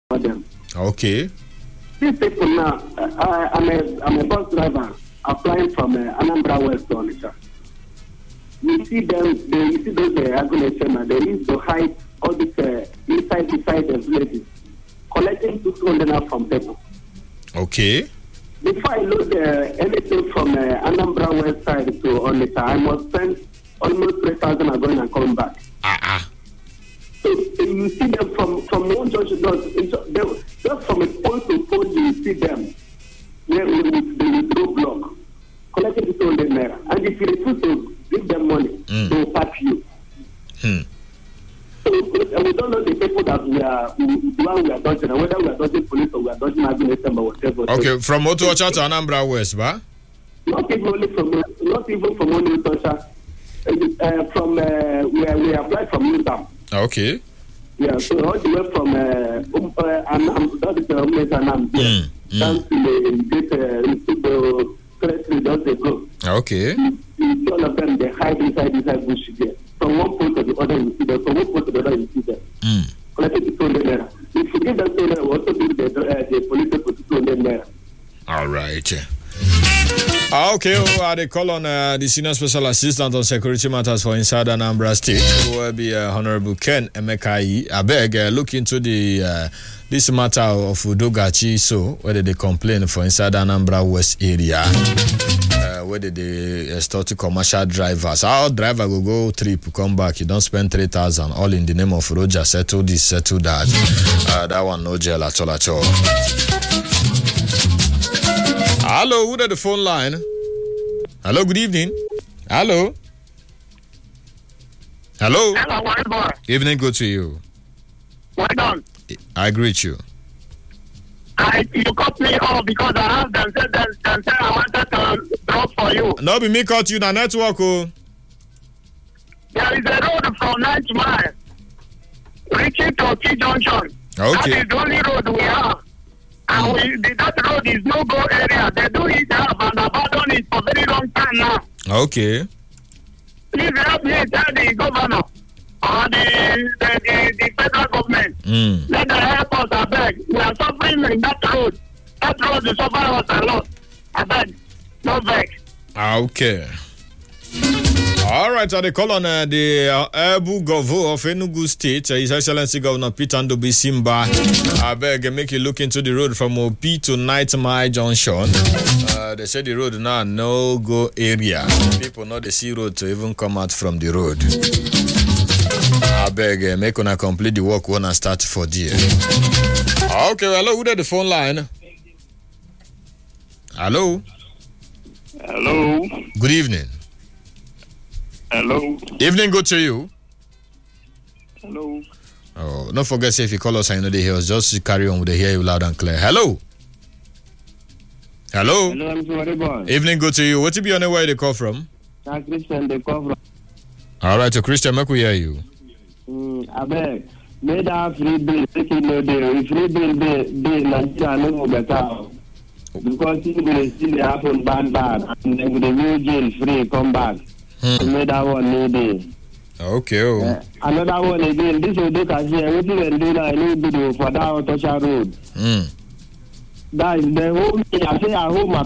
for them. Okay. These people now, I'm a bus driver applying from Anambra West to Onitsha. You see them, you see those agriculture, they used to hide all this inside the villages, collecting 200 from people. Okay. Before I load anything from Anambra West side to Onitsha, I must spend almost 3,000 going and coming back. So you see them from one junction, just from a pole to pole, you see them where they withdraw block, collecting 200 naira. And if you refuse to give them money, they will pack you. So we don't know the people that we are dodging, and whether we are dodging police or we are dodging administration or whatever. Okay, from Otuocha to Anambra West, ba? Not even from Otuocha. From where we applied from Newtown. Okay. Yeah, so all the way from Anam, that is Anam, down to the country just they go. Okay. You see all of them, they hide inside bush there. From one point to the other, you see them. From one point to the other, you see them. Collecting 200 naira. If you give them 200 naira, we also give the police for 200 naira. All right. Okay, they call on the Senior Special Assistant on Security Matters for Inside Anambra State, who will be Honorable Ken Emekai. I beg, look into the this matter of Udogachi, so whether they complain for Inside Anambra West area, whether they start commercial drivers. Our driver will go trip, come back, you don't spend 3,000, all in the name of Roger, settle this, settle that. That one, no jail at all. Hello, who at the phone line? Hello, good evening. Hello. Hello, what boy? Evening, good to you. Well done. I greet you. You cut me off because I asked them, said I wanted to drop for you. No, be me cut you, the network. Oh. There is a road from 9th Mile reaching to T Junction. Okay. That is the only road we have. And that road is no-go area. They do it up and abandon it for very long time now. Okay. Please help me tell the governor or the federal government. Let them help us, I beg. We are suffering in that road. That road is suffering us a lot. I beg. No beg. Okay. All right, so they call on the Ebu Govo of Enugu State, His Excellency Governor Peter Ndobi Simba. I beg, make you look into the road from OP to 9th Mile Junction. They say the road now no-go area. People know the sea road to even come out from the road. I beg, make una complete the work when I start for there. Okay, hello, who at the phone line? Hello? Hello? Good evening. Hello? Evening, good to you. Hello? Oh, don't forget, say if you call us, I know they hear us. Just carry on with the hear you loud and clear. Hello? Hello? Hello, I'm sorry, boy. Evening, good to you. What to be on the way they call from? Christian, they call from. All right, so Christian, make we hear you. I beg. Made that free bill, take it no day. Free bill, Nigeria no better. Because it will still happen bad, and then with the new jail free, come back. Made that one no day. Okay. Oh. Another one again, this will look as here. What you can do now, I need to do for that Otuocha road. That is the whole thing. I say, I hope my